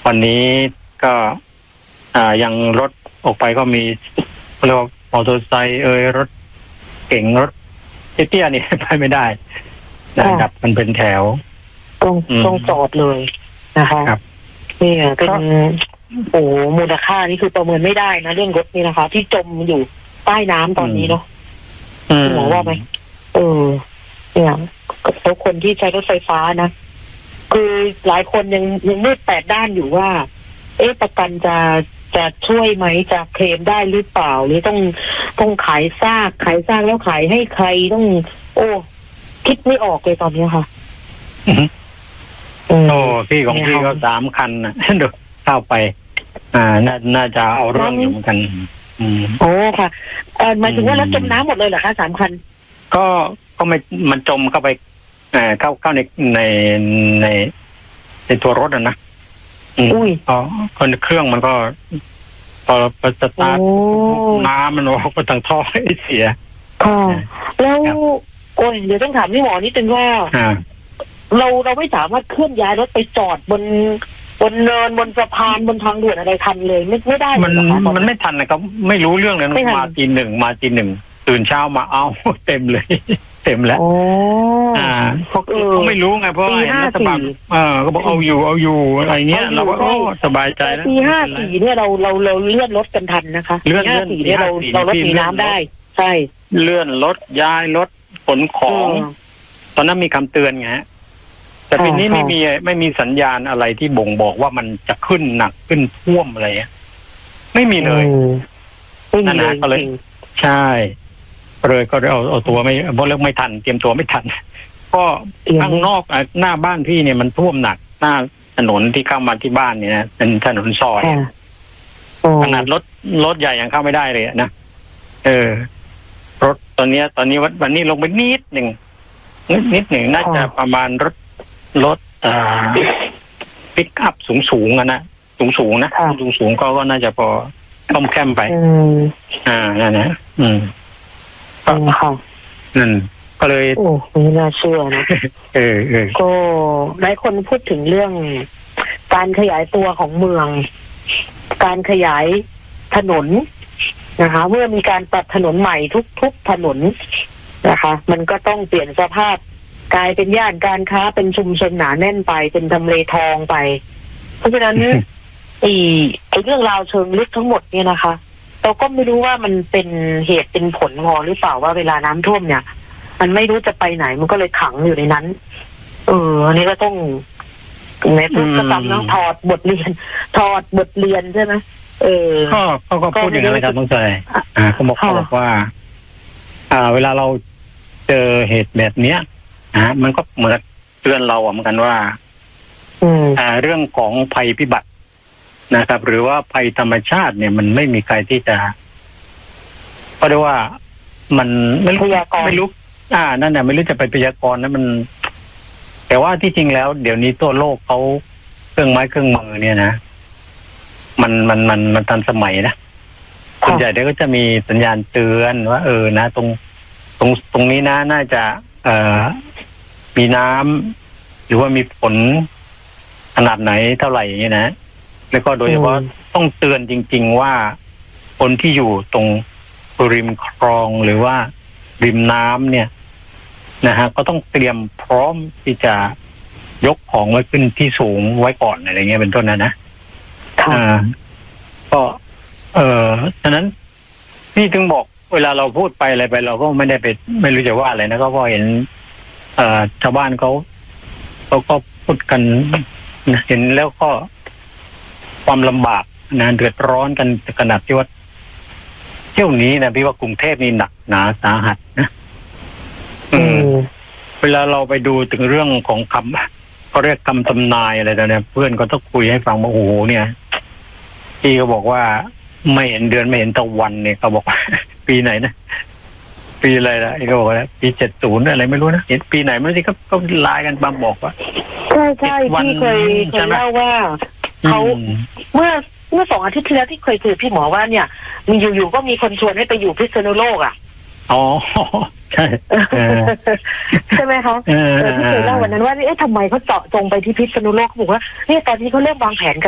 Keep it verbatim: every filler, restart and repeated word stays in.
วันนี้ก็อ่ายังรถออกไปก็มีเรียกว่ามอเตอร์ไซค์เอ่ยรถเก๋งรถเตี้ยๆนี่ไปไม่ได้นะครับมันเป็นแถวต้องต้องจอดเลยนะคะนี่เป็นโอ้มูลค่านี่คือประเมินไม่ได้นะเรื่องรถนี่นะคะที่จมอยู่ใต้น้ำตอนนี้เนาะหมอว่าไหมเออเนี่ยแล้วคนที่ใช้รถไฟฟ้านะคือหลายคนยังยังมืดแปดด้านอยู่ว่าเอ๊ะประกันจะจะช่วยไหมจะเคลมได้หรือเปล่าหรือต้องต้องขายซากขายซากแล้วขายให้ใครต้องโอ้คิดไม่ออกเลยตอนนี้ค่ะโอ้พี่ของพี่ก็สามคันนะเดี๋ยวเข้าไปอ่าน่าน่าจะเอาเรื่องอยู่เหมือนกันอืมโอ้ค่ะเออหมายถึงว่ารถจมน้ำหมดเลยเหรอคะสามคันก็ก็ไม่มันจมเข้าไปเอ่อเข้าเข้าในในในในตัวรถอ่ะนะอุ้ยอ๋อคนเครื่องมันก็พอสตาร์ทน้ำมันออกมาทางท่อเสียค่ะแล้วโอ้ยเดี๋ยวต้องถามพี่หมอนิดนึงว่าเราเราไม่สามารถเคลื่อนย้ายรถไปจอดบนบนเนินบนสะพานบนทางด่วนอะไรทันเลยไม่ไม่ได้มันมันไม่ทันนะครับไม่รู้เรื่องเลยมาทีหนึ่งมาทีหนึ่งตื่นเช้ามาเอาเต็มเลยเต็มแล้วอ่าเขาไม่รู้ไงเพราะว่ารัฐบาลเออก็บอกเอาอยู่เอาอยู่อะไรเงี้ยเราก็โอ้สบายใจแล้วปีห้าสี่เนี่ยเราเราเราเลื่อนรถกันทันนะคะเลื่อนห้าสี่เนี่ยเราเรารถหนีน้ำได้ใช่เลื่อนรถย้ายรถขนของตอนนั้นมีคำเตือนไงแต่ปีนี้ไม่มีไม่มีสัญญาณอะไรที่บ่งบอกว่ามันจะขึ้นหนักขึ้นท่วมอะไรไม่มีเลยนั่นนะก็เลยใช่เลยก็เอาเอาตัวไม่เพราะเรื่องไม่ทันเตรียมตัวไม่ทันก็ข้างนอกหน้าบ้านพี่เนี่ยมันท่วมหนักหน้าถนนที่เข้ามาที่บ้านเนี่ยนะเป็นถนนซอยขนาดรถรถใหญ่ยังเข้าไม่ได้เลยนะเออรถตอนนี้ตอนนี้วันนี้ลงไปนิดหนึ่งนิดนิดหนึ่งน่าจะประมาณรถรถอ่าปิกอัพสูงสูงนะสูงสูงนะสูงสูงก็ก็น่าจะพอต้มแคมไปอ่านั่นนะอืมก็ค่ะนั่นก็เลยโอ้ไม่น่าเชื่อนะเออเออก็หลายคนพูดถึงเรื่องการขยายตัวของเมืองการขยายถนนนะคะเมื่อมีการตัดถนนใหม่ทุกๆถนนนะคะมันก็ต้องเปลี่ยนสภาพกลายเป็นย่านการค้าเป็นชุมชนหนาแน่นไปเป็นทำเลทองไปเพราะฉะนั้นอีไอ้เรื่องราวเชิงลึกทั้งหมดเนี่ยนะคะเราก็ไม่รู้ว่ามันเป็นเหตุเป็นผลพอหรือเปล่าว่าเวลาน้ำท่วมเนี่ยมันไม่รู้จะไปไหนมันก็เลยขังอยู่ในนั้นเอออันนี้ก็ต้องในพุทธกรรมต้องถอดบทเรียนถอดบทเรียนใช่ไหมเออก็เขาก็พูดอย่างนั้นเลยครับต้องใจอ่าเขาบอกเขาบอกว่า อ่า เวลาเราเจอเหตุแบบเนี้ยอ่ามันก็เหมือนเตือนเราเหมือนกันว่าอ่าเรื่องของภัยพิบัตินะครับหรือว่าภัยธรรมชาติเนี่ยมันไม่มีใครที่จะก็เรียกว่ามันไม่รู้ไม่รู้อ่านั่นแหละไม่รู้จะไปพยากรณ์นะมันแต่ว่าที่จริงแล้วเดี๋ยวนี้ตัวโลกเขาเครื่องไม้เครื่องมือเนี่ยนะมันมันมันมันทันสมัยนะส่วนใหญ่เดี๋ยวก็จะมีสัญญาณเตือนว่าเออนะตรงตรงตรงนี้นะน่าจะเอ่อมีน้ำหรือว่ามีฝนขนาดไหนเท่าไหร่อย่างนี้นะแล้วก็โดยเฉพาะต้องเตือนจริงๆว่าคนที่อยู่ตรงริมคลองหรือว่าริมน้ำเนี่ยนะฮะก็ต้องเตรียมพร้อมที่จะยกของไว้ขึ้นที่สูงไว้ก่อนอะไรเงี้ยเป็นต้นนะนะอ่าก็เออฉะนั้นพี่ถึงบอกเวลาเราพูดไปอะไรไปเราก็ไม่ได้ไปไม่รู้จะว่าอะไรนะก็พอเห็นเอ่อชาวบ้านเขาเขาก็พูดกันเห็นแล้วก็ความลำบากนะเดือดร้อนกันขนาดที่ว่าเที่ยวนี้นะพี่ว่ากรุงเทพนี่หนักหนาสาหัสนะอืมเวลาเราไปดูถึงเรื่องของคำเขาเรียกคำทำนายอะไรต่างๆเพื่อนก็ต้องคุยให้ฟังว่าโอ้โหเนี่ยพี่ก็บอกว่าไม่เห็นเดือนไม่เห็นตะวันเนี่ยเขาบอกปีไหนนะปีอะไรล่ะไอ้ก็บอกว่าปีเจ็ดศูนย์อะไรไม่รู้นะเห็นปีไหนไม่รู้ที่เขาก็ไลน์กันมาบอกว่าใช่ใช่ที่เคยเคยเล่าว่าเขาเมื่อเมื่อสองอาทิตย์ที่แล้วที่เคยคุยพี่หมอว่าเนี่ยมีอยู่ๆก็มีคนชวนให้ไปอยู่พิษณุโลกอ่ะอ๋อใช่ใช่ไหมคะที่เคยเล่าวันนั้นว่าเอ๊ะทำไมเขาเจาะจงไปที่พิษณุโลกเขาบอกว่าเนี่ยตอนนี้เขาเริ่มวางแผนกัน